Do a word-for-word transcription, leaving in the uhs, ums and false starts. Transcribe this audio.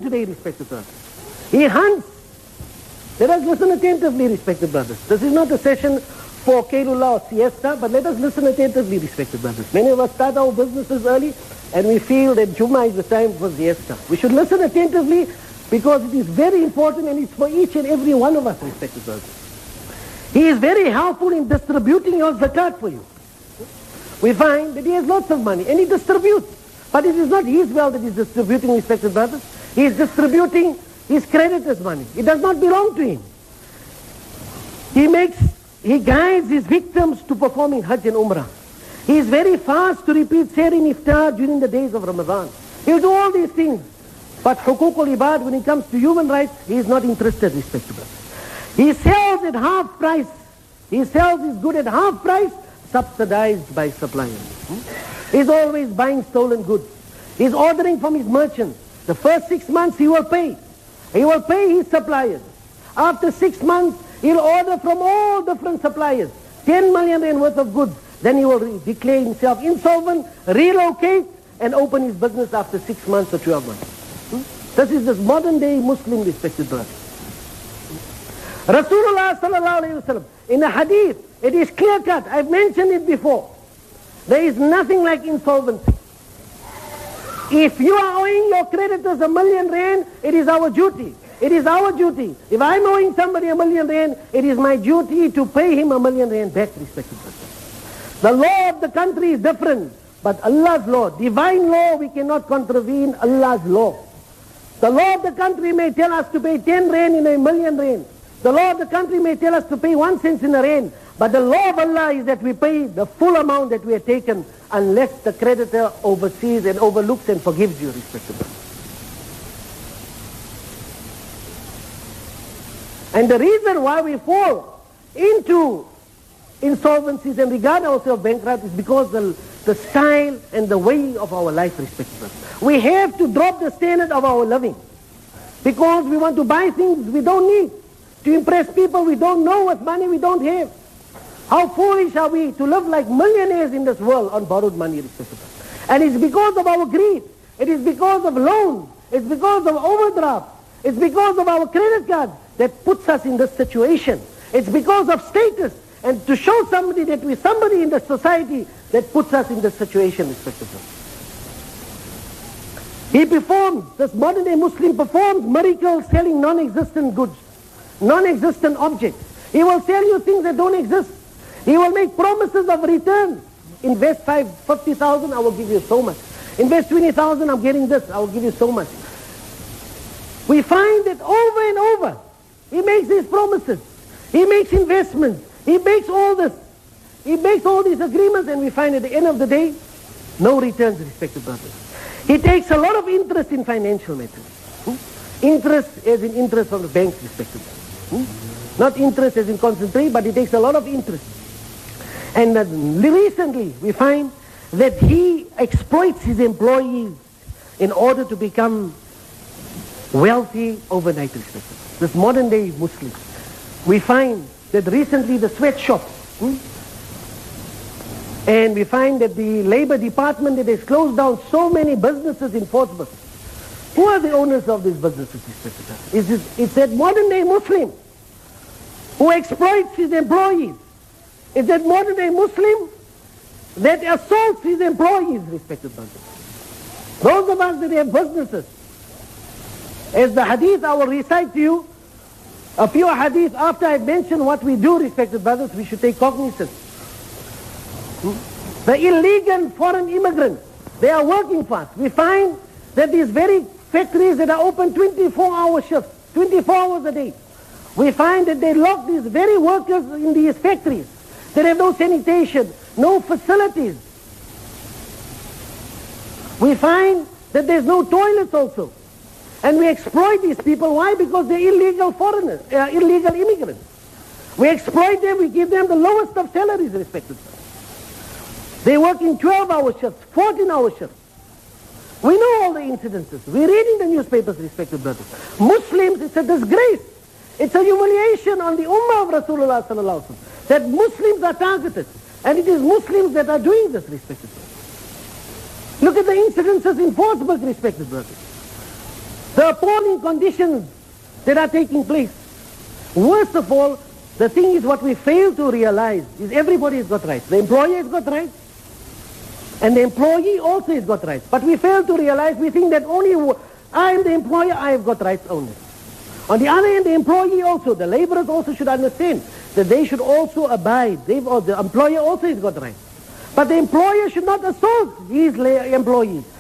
today, respected brothers. He hunts. Let us listen attentively, respected brothers. This is not a session for Kailullah or siesta, but let us listen attentively, respected brothers. Many of us start our businesses early and we feel that Jummah is the time for siesta. We should listen attentively because it is very important and it's for each and every one of us, respected brothers. He is very helpful in distributing your zakat for you. We find that he has lots of money and he distributes. But it is not his wealth that he is distributing, respected brothers. He is distributing his creditors' money. It does not belong to him. He makes, he guides his victims to performing Hajj and Umrah. He is very fast to repeat Sehri Iftar during the days of Ramadan. He will do all these things. But Hukukul Ibad, when it comes to human rights, he is not interested, respected brothers. He sells at half price. He sells his good at half price, subsidized by suppliers. Hmm? He's always buying stolen goods. He's ordering from his merchants. The first six months he will pay. He will pay his suppliers. After six months, he'll order from all different suppliers. ten million rand worth of goods. Then he will declare himself insolvent, relocate, and open his business after six months or twelve months. Hmm? This is this modern day Muslim, respected brothers. Rasulullah sallallahu alayhi wa sallam, in a hadith, it is clear cut. I've mentioned it before. There is nothing like insolvency. If you are owing your creditors a million rand, it is our duty. It is our duty. If I'm owing somebody a million rand, it is my duty to pay him a million rand back, respected brothers. The law of the country is different, but Allah's law, divine law, we cannot contravene Allah's law. The law of the country may tell us to pay ten rand in a million rand. The law of the country may tell us to pay one cent in a rand, but the law of Allah is that we pay the full amount that we have taken unless the creditor oversees and overlooks and forgives you, respected brothers. And the reason why we fall into insolvencies and regard ourselves bankrupt is because the, the style and the way of our life, respected brothers. We have to drop the standard of our living because we want to buy things we don't need. To impress people we don't know with money we don't have. How foolish are we to live like millionaires in this world on borrowed money, respected brothers. And it's because of our greed. It is because of loans. It's because of overdraft. It's because of our credit cards that puts us in this situation. It's because of status and to show somebody that we're somebody in the society that puts us in this situation, respected brothers. He performs, this modern day Muslim performs miracles selling non-existent goods. Non-existent objects. He will sell you things that don't exist. He will make promises of return. Invest five, fifty thousand, I will give you so much. Invest twenty thousand, I'm getting this, I will give you so much. We find that over and over, he makes these promises. He makes investments. He makes all this. He makes all these agreements, and we find at the end of the day, no returns, respected brothers. He takes a lot of interest in financial matters. Hmm? Interest as in interest from the banks, respected brothers. Hmm? Not interest as in concentrate, but he takes a lot of interest. And uh, recently we find that he exploits his employees in order to become wealthy overnight, respected. This modern day Muslim. We find that recently the sweatshops, hmm? and we find that the labor department that has closed down so many businesses in Portsmouth. Who are the owners of these businesses, respected? It's, it's, it's that modern day Muslim who exploits his employees. It's that modern day Muslim that assaults his employees, respected brothers. Those of us that have businesses, as the hadith I will recite to you, a few hadith after I've mentioned what we do, respected brothers, we should take cognizance. Hmm? The illegal foreign immigrants, they are working for us. We find that these very factories that are open twenty-four hour shifts, twenty-four hours a day, we find that they lock these very workers in these factories. They have no sanitation, no facilities. We find that there's no toilets also. And we exploit these people. Why? Because they're illegal foreigners, uh, illegal immigrants. We exploit them, we give them the lowest of salaries, respected. They work in twelve hour shifts, fourteen hour shifts. We know all the incidences. We're reading the newspapers, respected brothers. Muslims, it's a disgrace. It's a humiliation on the ummah of Rasulullah sallallahu alaihi wasallam that Muslims are targeted. And it is Muslims that are doing this, respected brothers. Look at the incidences in Portsmouth, respected brothers. The appalling conditions that are taking place. Worst of all, the thing is what we fail to realize is everybody has got rights. The employer has got rights, and the employee also has got rights. But we fail to realize, we think that only I am the employer, I have got rights only. On the other hand, the employee also, the laborers also should understand that they should also abide. They've, or the employer also has got rights. But the employer should not assault his employees.